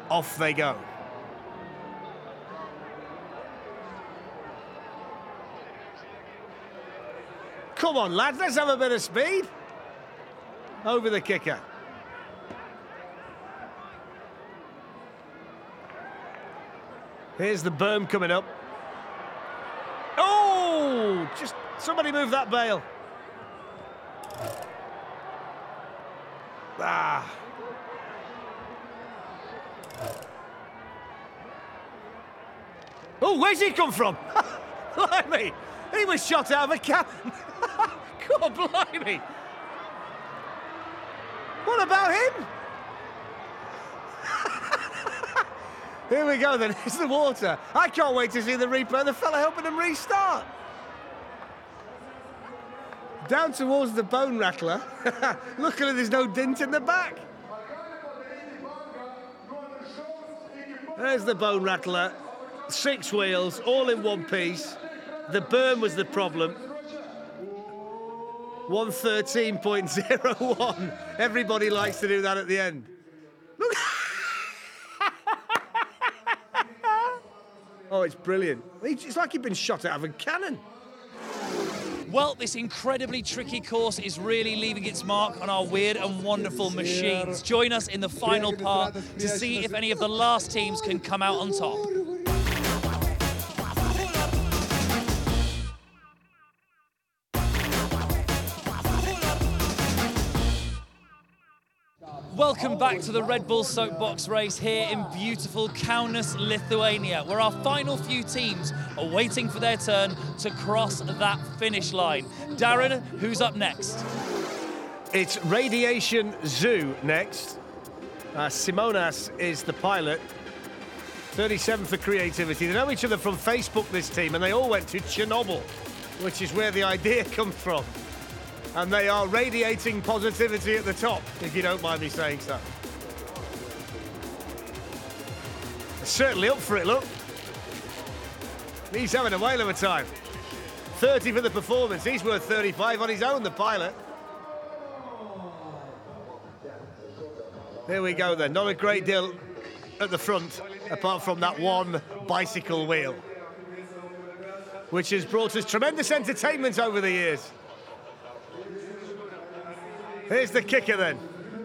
off they go. Come on, lads, let's have a bit of speed. Over the kicker. Here's the berm coming up. Oh, just somebody move that bale. Ah. Oh, where's he come from? Blimey, he was shot out of a cannon. God, blimey. What about him? Here we go then, it's the water. I can't wait to see the replay. The fella helping him restart. Down towards the bone rattler. Luckily there's no dint in the back. There's the bone rattler. 6 wheels, all in one piece. The berm was the problem. 113.01. Everybody likes to do that at the end. Look. Oh, it's brilliant. It's like he'd been shot out of a cannon. Well, this incredibly tricky course is really leaving its mark on our weird and wonderful machines. Join us in the final part to see if any of the last teams can come out on top. Welcome back to the Red Bull Soapbox race here in beautiful Kaunas, Lithuania, where our final few teams are waiting for their turn to cross that finish line. Darren, who's up next? It's Radiation Zoo next. Simonas is the pilot. 37 for creativity. They know each other from Facebook, this team, and they all went to Chernobyl, which is where the idea comes from. And they are radiating positivity at the top, if you don't mind me saying so. They're certainly up for it, look. He's having a whale of a time. 30 for the performance. He's worth 35 on his own, the pilot. There we go then. Not a great deal at the front, apart from that one bicycle wheel, which has brought us tremendous entertainment over the years. Here's the kicker then.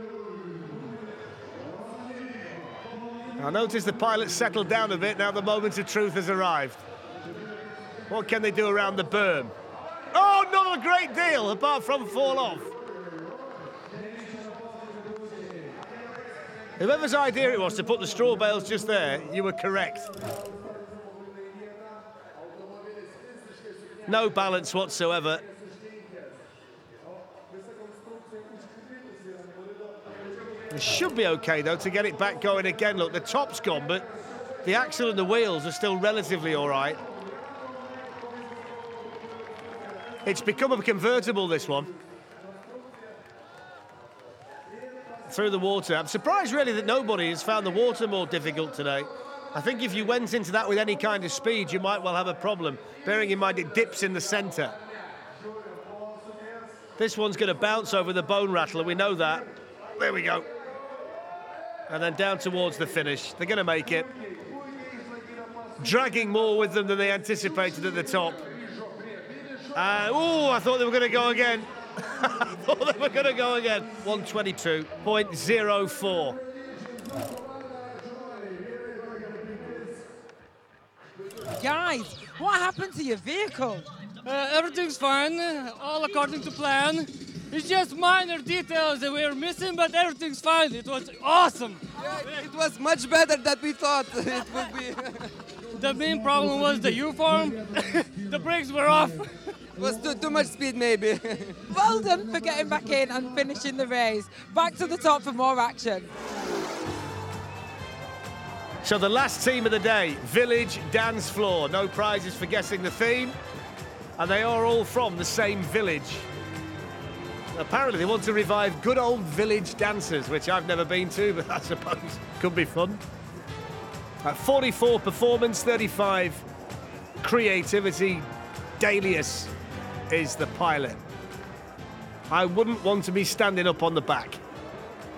Now notice the pilot settled down a bit, now the moment of truth has arrived. What can they do around the berm? Oh, not a great deal, apart from fall off. Whoever's idea it was to put the straw bales just there, you were correct. No balance whatsoever. It should be okay, though, to get it back going again. Look, the top's gone, but the axle and the wheels are still relatively all right. It's become a convertible, this one. Through the water. I'm surprised, really, that nobody has found the water more difficult today. I think if you went into that with any kind of speed, you might well have a problem, bearing in mind it dips in the centre. This one's going to bounce over the bone rattler, we know that. There we go. And then down towards the finish. They're going to make it. Dragging more with them than they anticipated at the top. Oh, I thought they were going to go again. I thought they were going to go again. 122.04. Guys, what happened to your vehicle? Everything's fine, all according to plan. It's just minor details that we're missing, but everything's fine. It was awesome. Yeah, it was much better than we thought it would be. The main problem was the U-form. The brakes were off. It was too much speed, maybe. Well done for getting back in and finishing the race. Back to the top for more action. So the last team of the day, Village Dance Floor. No prizes for guessing the theme. And they are all from the same village. Apparently they want to revive good old village dances, which I've never been to, but I suppose could be fun. 44 performance, 35 creativity. Dalius is the pilot. I wouldn't want to be standing up on the back.